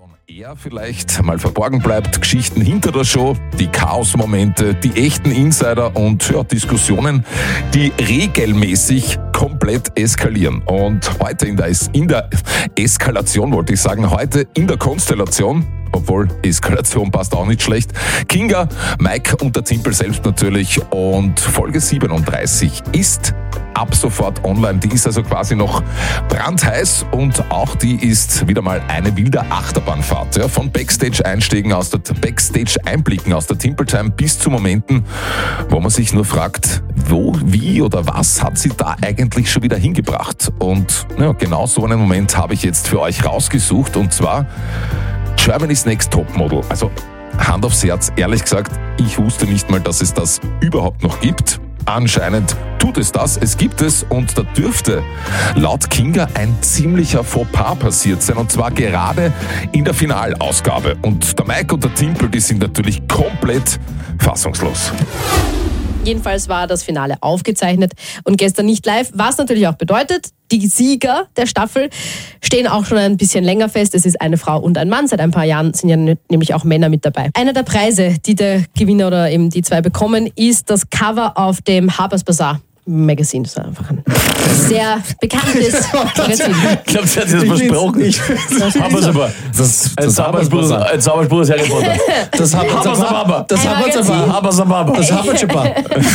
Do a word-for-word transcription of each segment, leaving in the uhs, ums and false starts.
von eher vielleicht mal verborgen bleibt, Geschichten hinter der Show, die Chaos-Momente, die echten Insider und ja, Diskussionen, die regelmäßig komplett eskalieren. Und heute in der, es- in der Eskalation, wollte ich sagen, heute in der Konstellation, obwohl Eskalation passt auch nicht schlecht, Kinga, Mike und der Timpel selbst natürlich. Und Folge siebenunddreißig ist ab sofort online. Die ist also quasi noch brandheiß und auch die ist wieder mal eine wilde Achterbahnfahrt. Ja, von Backstage-Einstiegen aus der Backstage-Einblicken aus der Timpeltime bis zu Momenten, wo man sich nur fragt, wo, wie oder was hat sie da eigentlich schon wieder hingebracht? Und ja, genau so einen Moment habe ich jetzt für euch rausgesucht, und zwar Germany's Next Topmodel. Also Hand aufs Herz, ehrlich gesagt, ich wusste nicht mal, dass es das überhaupt noch gibt. Anscheinend tut es das, es gibt es, und da dürfte laut Kinga ein ziemlicher Fauxpas passiert sein, und zwar gerade in der Finalausgabe. Und der Mike und der Timpel, die sind natürlich komplett fassungslos. Jedenfalls war das Finale aufgezeichnet und gestern nicht live, was natürlich auch bedeutet, die Sieger der Staffel stehen auch schon ein bisschen länger fest. Es ist eine Frau und ein Mann. Seit ein paar Jahren sind ja nämlich auch Männer mit dabei. Einer der Preise, die der Gewinner oder eben die zwei bekommen, ist das Cover auf dem Harper's Bazaar Magazin. Das ist einfach ein sehr bekanntes Magazin. Ich glaube, sie hat sich das versprochen. Ich, Aber super. das, Ein das Zauberspruch ein Zauberspruch ist Harry Potter. Das Harper's Haberzababa. Das Haberzababa. Haberzababa. Das Haberzababa.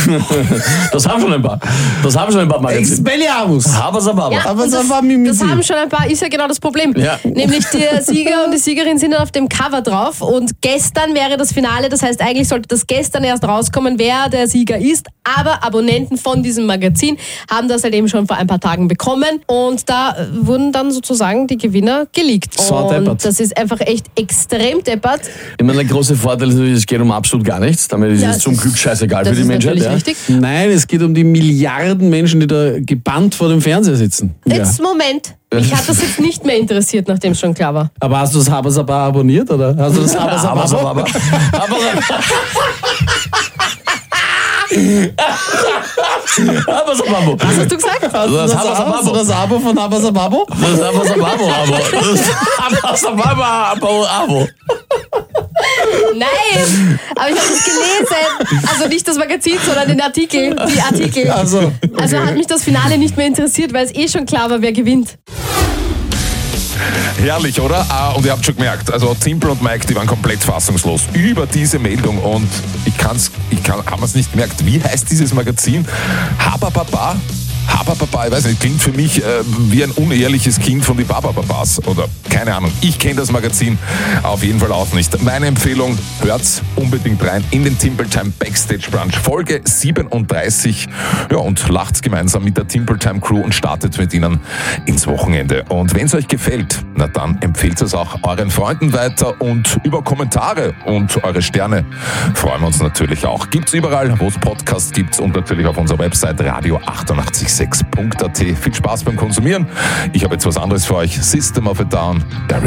Das haben schon ein paar. Das haben schon ein paar Magazine. Expelliarmus. Haberzababa. Ja, Aber und das das, war Mimisi. das haben schon ein paar, ist ja genau das Problem. Ja. Nämlich der Sieger und die Siegerin sind dann auf dem Cover drauf und gestern wäre das Finale, das heißt eigentlich sollte das gestern erst rauskommen, wer der Sieger ist, aber Abonnenten von diesem Magazin haben das halt eben schon vor ein paar Tagen bekommen und da äh, wurden dann sozusagen die Gewinner geleakt. So und deppert. das ist einfach echt extrem deppert. Ich meine, der große Vorteil ist natürlich, es geht um absolut gar nichts. Damit ist Ja, es zum das Glück ist- scheißegal Das für die ist Menschheit. natürlich Ja. richtig. Nein, es geht um die Milliarden Menschen, die da gebannt vor dem Fernseher sitzen. Jetzt Moment, mich hat das jetzt nicht mehr interessiert, nachdem es schon klar war. Aber hast du das Haberzababa abonniert, oder? Hast du das Haberzababa? Haberzababa. Haberzababa. Haberzababa. Was hast du gesagt? Hast du Das das, Haberzababa. hast du das Abo von Haberzababa? Das ist Haberzababa, aber. Das ist Haberzababa, aber. aber. Nein, aber ich habe das gelesen. Also nicht das Magazin, sondern den Artikel, die Artikel. Also, Also hat mich das Finale nicht mehr interessiert, weil es eh schon klar war, wer gewinnt. Herrlich, oder? Ah, und ihr habt schon gemerkt, also Timpel und Mike, die waren komplett fassungslos über diese Meldung, und ich kann's, ich kann, haben es nicht gemerkt. Wie heißt dieses Magazin? Habababa? Habababa, ich weiß nicht, klingt für mich äh, wie ein unehrliches Kind von die Babababas oder keine Ahnung. Ich kenne das Magazin auf jeden Fall auch nicht. Meine Empfehlung, hört's unbedingt rein in den Timpeltime Backstage Brunch Folge siebenunddreißig. Ja, und lacht's gemeinsam mit der Timpeltime Crew und startet mit ihnen ins Wochenende. Und wenn es euch gefällt, na dann empfehlt es auch euren Freunden weiter, und über Kommentare und eure Sterne freuen wir uns natürlich auch. Gibt's überall, wo es Podcasts gibt, und natürlich auf unserer Website radio achtundachtzig Punkt sechs Punkt a t. Viel Spaß beim Konsumieren. Ich habe jetzt was anderes für euch. System of a Down, Barry